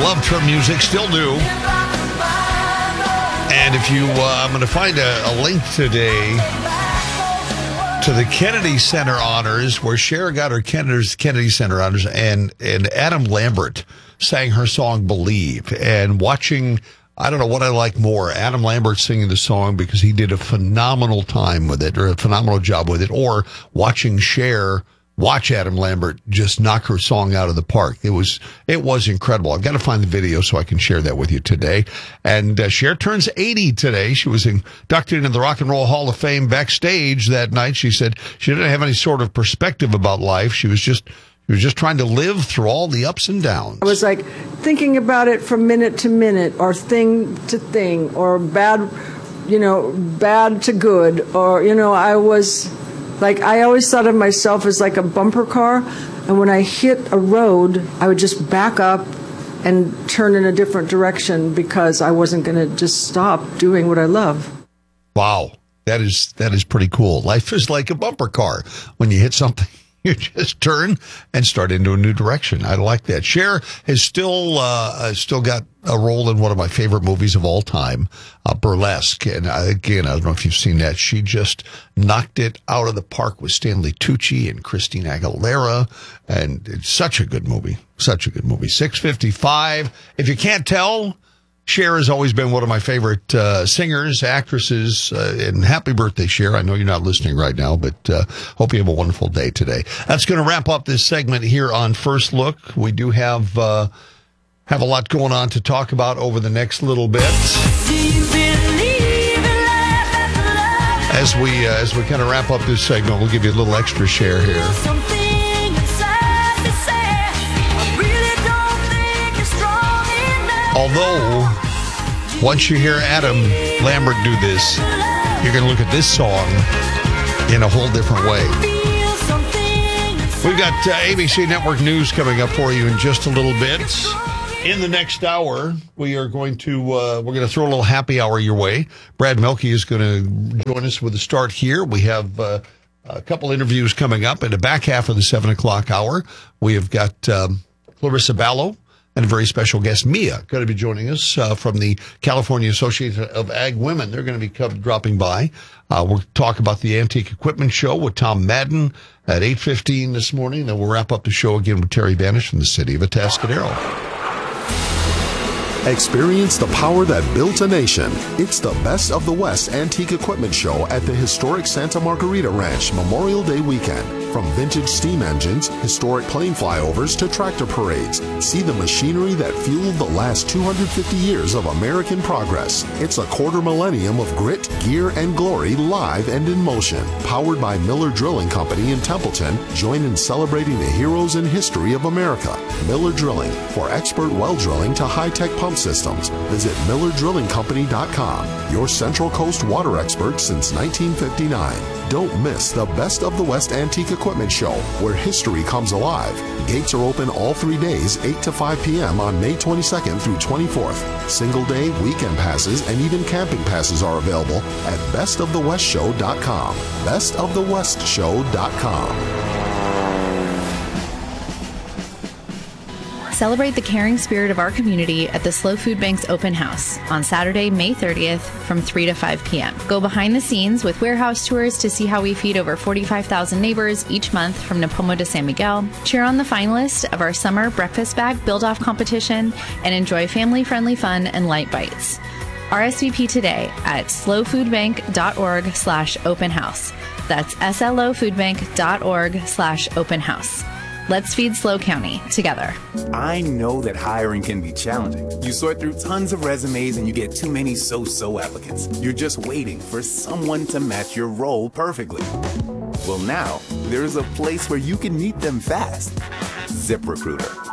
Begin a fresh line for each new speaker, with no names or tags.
Loved her music, still do. And if you, I'm going to find a link today to the Kennedy Center honors, where Cher got her Kennedy Center honors, and Adam Lambert sang her song Believe. And watching, I don't know what I like more, Adam Lambert singing the song because he did a phenomenal time with it, or a phenomenal job with it, or watching Cher watch Adam Lambert just knock her song out of the park. It was incredible. I've got to find the video so I can share that with you today. And Cher turns 80 today. She was inducted into the Rock and Roll Hall of Fame backstage that night. She said she didn't have any sort of perspective about life. She was just trying to live through all the ups and downs.
I was like thinking about it from minute to minute, or thing to thing, or bad to good, or, I was like, I always thought of myself as like a bumper car, and when I hit a road, I would just back up and turn in a different direction because I wasn't going to just stop doing what I love.
Wow, that is pretty cool. Life is like a bumper car. When you hit something, you just turn and start into a new direction. I like that. Cher has still got a role in one of my favorite movies of all time, Burlesque. And again, I don't know if you've seen that. She just knocked it out of the park with Stanley Tucci and Christina Aguilera. And it's such a good movie. Such a good movie. 6:55. If you can't tell, Cher has always been one of my favorite singers, actresses, and happy birthday, Cher. I know you're not listening right now, but hope you have a wonderful day today. That's going to wrap up this segment here on First Look. We do have a lot going on to talk about over the next little bit. As we kind of wrap up this segment, we'll give you a little extra Cher here. Although, once you hear Adam Lambert do this, you're going to look at this song in a whole different way. We've got ABC Network News coming up for you in just a little bit. In the next hour, we are going to we're going to throw a little happy hour your way. Brad Mielke is going to join us with a start here. We have a couple interviews coming up in the back half of the 7 o'clock hour. We have got Clarissa Ballo and a very special guest, Mia, going to be joining us from the California Association of Ag Women. They're going to be dropping by. We'll talk about the Antique Equipment Show with Tom Madden at 8:15 this morning. Then we'll wrap up the show again with Terry Banish from the city of Atascadero.
Experience the power that built a nation. It's the Best of the West Antique Equipment Show at the historic Santa Margarita Ranch Memorial Day weekend. From vintage steam engines, historic plane flyovers to tractor parades, see the machinery that fueled the last 250 years of American progress. It's a quarter millennium of grit, gear, and glory live and in motion. Powered by Miller Drilling Company in Templeton, join in celebrating the heroes and history of America. Miller Drilling, for expert well drilling to high-tech pump systems. Visit MillerDrillingCompany.com, your Central Coast water expert since 1959. Don't miss the Best of the West Antique Equipment Show, where history comes alive. Gates are open all 3 days, 8 to 5 p.m. on May 22nd through 24th. Single day, weekend passes, and even camping passes are available at bestofthewestshow.com. bestofthewestshow.com.
Celebrate the caring spirit of our community at the Slow Food Bank's open house on Saturday, May 30th from 3 to 5 p.m. Go behind the scenes with warehouse tours to see how we feed over 45,000 neighbors each month from Napomo to San Miguel. Cheer on the finalists of our summer breakfast bag build-off competition and enjoy family-friendly fun and light bites. RSVP today at slowfoodbank.org/open house. That's slofoodbank.org/open house. Let's feed SLO County together.
I know that hiring can be challenging. You sort through tons of resumes and you get too many so-so applicants. You're just waiting for someone to match your role perfectly. Well, now there's a place where you can meet them fast. ZipRecruiter.